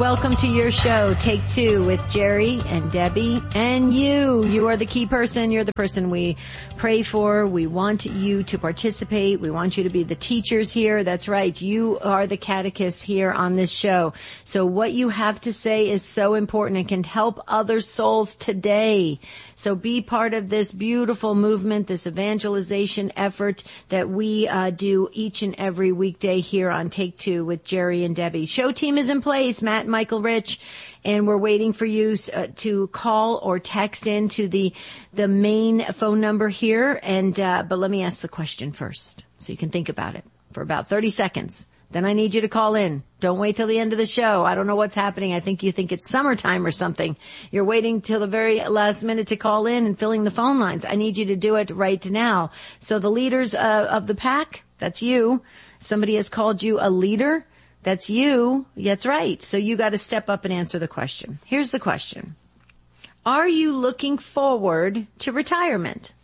welcome to your show, Take Two, with Jerry and Debbie and you. You are the key person. You're the person we pray for. We want you to participate. We want you to be the teachers here. That's right. You are the catechists here on this show. So what you have to say is so important and can help other souls today. So be part of this beautiful movement, this evangelization effort that we do each and every weekday here on Take Two with Jerry and Debbie. Show team is in place, Matt and Michael Rich, and we're waiting for you to call or text into the main phone number here. And but let me ask the question first, so you can think about it for about 30 seconds. Then I need you to call in. Don't wait till the end of the show. I don't know what's happening. I think you think it's summertime or something. You're waiting till the very last minute to call in and filling the phone lines. I need you to do it right now. So the leaders of the pack, that's you. If somebody has called you a leader, that's you. That's right. So you got to step up and answer the question. Here's the question. Are you looking forward to retirement?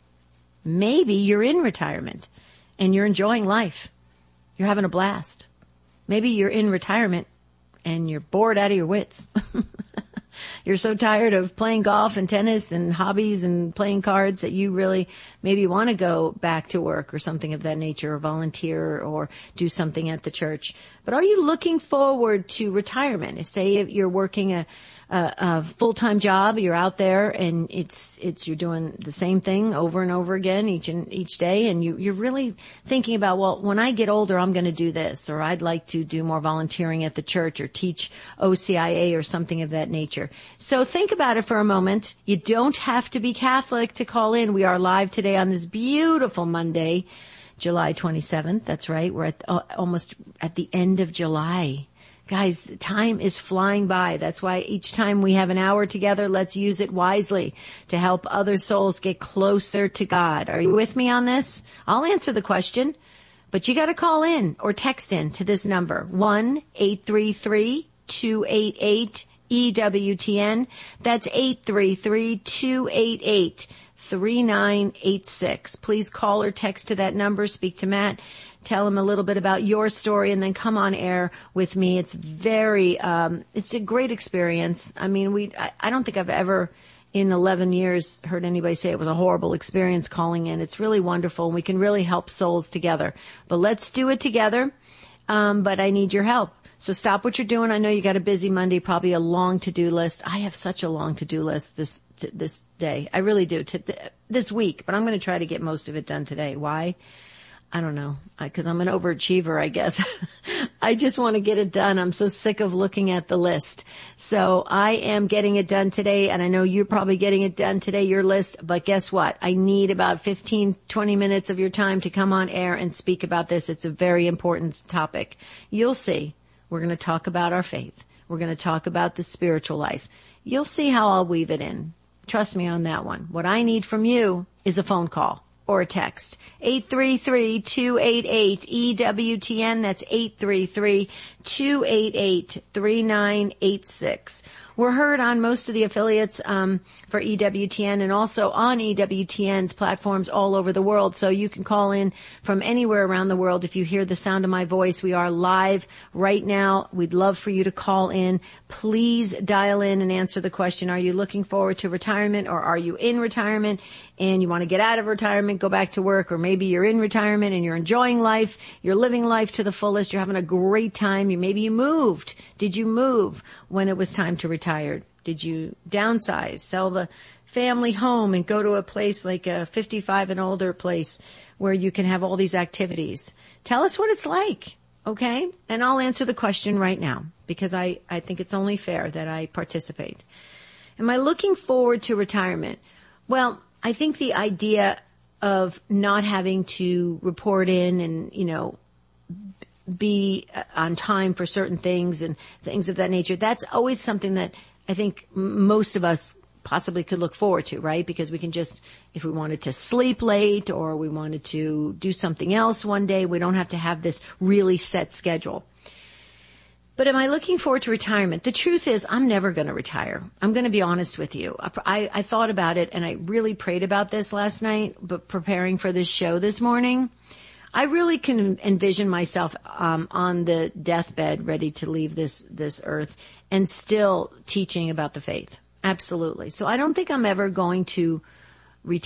Maybe you're in retirement and you're enjoying life. You're having a blast. Maybe you're in retirement and you're bored out of your wits. You're so tired of playing golf and tennis and hobbies and playing cards that you really maybe want to go back to work or something of that nature, or volunteer or do something at the church. But are you looking forward to retirement? Say if you're working a full-time job, you're out there and you're doing the same thing over and over again each day, and you're really thinking about, well, when I get older, I'm going to do this, or I'd like to do more volunteering at the church or teach OCIA or something of that nature. So think about it for a moment. You don't have to be Catholic to call in. We are live today on this beautiful Monday, July 27th. That's right. We're almost at the end of July. Guys, time is flying by. That's why each time we have an hour together, let's use it wisely to help other souls get closer to God. Are you with me on this? I'll answer the question, but you got to call in or text in to this number, 1-833-288-EWTN. That's 833-288-3986. Please call or text to that number. Speak to Matt. Tell him a little bit about your story and then come on air with me. It's it's a great experience. I mean, I don't think I've ever in 11 years heard anybody say it was a horrible experience calling in. It's really wonderful, and we can really help souls together. But let's do it together. But I need your help. So stop what you're doing. I know you got a busy Monday, probably a long to-do list. I have such a long to-do list this day. I really do. This week, but I'm going to try to get most of it done today. Why? I don't know, because I'm an overachiever, I guess. I just want to get it done. I'm so sick of looking at the list. So I am getting it done today, and I know you're probably getting it done today, your list. But guess what? I need about 15, 20 minutes of your time to come on air and speak about this. It's a very important topic. You'll see. We're going to talk about our faith. We're going to talk about the spiritual life. You'll see how I'll weave it in. Trust me on that one. What I need from you is a phone call or a text. 833-288-EWTN. That's 833-288-3986. We're heard on most of the affiliates for EWTN and also on EWTN's platforms all over the world. So you can call in from anywhere around the world if you hear the sound of my voice. We are live right now. We'd love for you to call in. Please dial in and answer the question. Are you looking forward to retirement, or are you in retirement and you want to get out of retirement, go back to work, or maybe you're in retirement and you're enjoying life. You're living life to the fullest. You're having a great time. Maybe you moved. Did you move when it was time to retire? Did you downsize, sell the family home and go to a place like a 55 and older place where you can have all these activities? Tell us what it's like, okay? And I'll answer the question right now because I think it's only fair that I participate. Am I looking forward to retirement? Well, I think the idea of not having to report in and, be on time for certain things and things of that nature, that's always something that I think most of us possibly could look forward to, right? Because we can just, if we wanted to sleep late or we wanted to do something else one day, we don't have to have this really set schedule. But am I looking forward to retirement? The truth is, I'm never going to retire. I'm going to be honest with you. I thought about it and I really prayed about this last night, but preparing for this show this morning. I really can envision myself on the deathbed, ready to leave this earth, and still teaching about the faith. Absolutely. So I don't think I'm ever going to